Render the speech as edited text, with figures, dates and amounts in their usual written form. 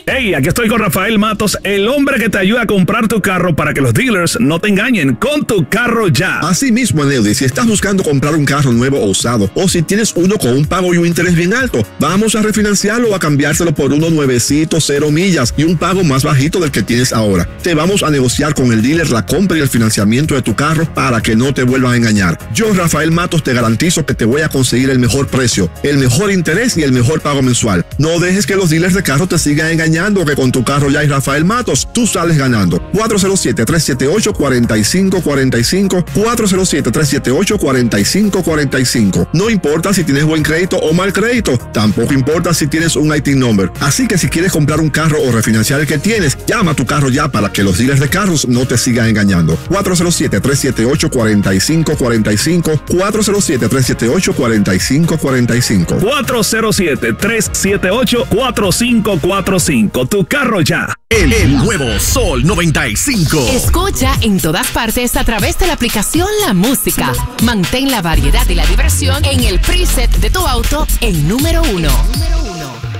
Hey, aquí estoy con Rafael Matos, el hombre que te ayuda a comprar tu carro para que los dealers no te engañen con Tu Carro Ya. Así mismo, Neudi, si estás buscando comprar un carro nuevo o usado, o si tienes uno con un pago y un interés bien alto, vamos a refinanciarlo o a cambiárselo por uno nuevecito, 0 millas y un pago más bajito del que tienes ahora. Te vamos a negociar con el dealer la compra y el financiamiento de tu carro para que no te vuelvan a engañar. Yo, Rafael Matos, te garantizo que te voy a conseguir el mejor precio, el mejor interés y el mejor pago mensual. No dejes que los dealers de carro te sigan engañando, que con Tu Carro Ya y Rafael Matos tú sales ganando. 407-378-4545, 407-378-4545. No importa si tienes buen crédito o mal crédito, tampoco importa si tienes un IT number. Así que si quieres comprar un carro o refinanciar el que tienes, llama a Tu Carro Ya para que los dealers de carros no te sigan engañando. 407-378-4545, 407-378-4545. 407-378-4545. Tu Carro Ya. El nuevo Sol 95. Escucha en todas partes a través de la aplicación La Música. Mantén la variedad y la diversión en el preset de tu auto en número 1.